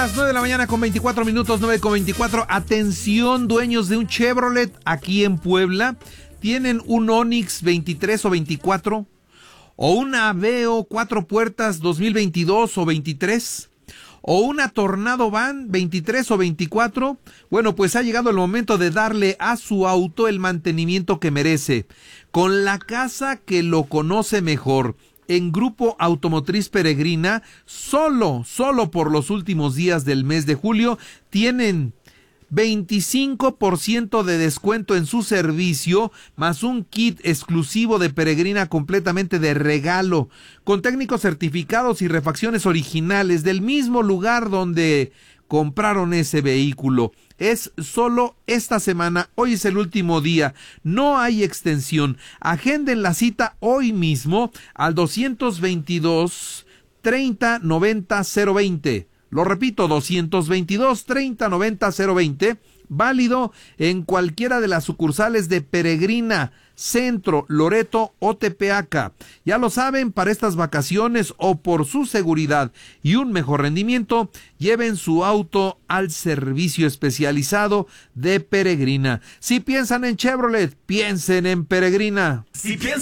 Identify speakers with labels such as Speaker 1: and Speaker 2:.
Speaker 1: las 9 de la mañana con 24 minutos, 9:24. Atención, dueños de un Chevrolet aquí en Puebla. ¿Tienen un Onix 23 o 24? ¿O una Aveo 4 puertas 2022 o 23? ¿O una Tornado Van 23 o 24? Bueno, pues ha llegado el momento de darle a su auto el mantenimiento que merece, con la casa que lo conoce mejor. En Grupo Automotriz Peregrina, solo por los últimos días del mes de julio, tienen 25% de descuento en su servicio, más un kit exclusivo de Peregrina completamente de regalo, con técnicos certificados y refacciones originales del mismo lugar donde compraron ese vehículo. Es solo esta semana, hoy es el último día, no hay extensión. Agenden la cita hoy mismo al 222 30 90 020. Lo repito, 222 30 90 020, válido en cualquiera de las sucursales de Peregrina, Centro, Loreto o Tepeaca. Ya lo saben, para estas vacaciones o por su seguridad y un mejor rendimiento, lleven su auto al servicio especializado de Peregrina. Si piensan en Chevrolet, piensen en Peregrina.
Speaker 2: Si piensan